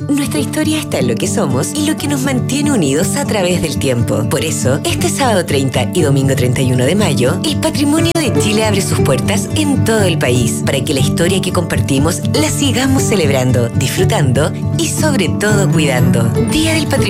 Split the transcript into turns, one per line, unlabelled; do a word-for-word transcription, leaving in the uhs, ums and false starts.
Nuestra historia está en lo que somos y lo que nos mantiene unidos a través del tiempo. Por eso, este sábado treinta y domingo treinta y uno de mayo, el Patrimonio de Chile abre sus puertas en todo el país para que la historia que compartimos la sigamos celebrando, disfrutando y sobre todo cuidando. Día del Patrimonio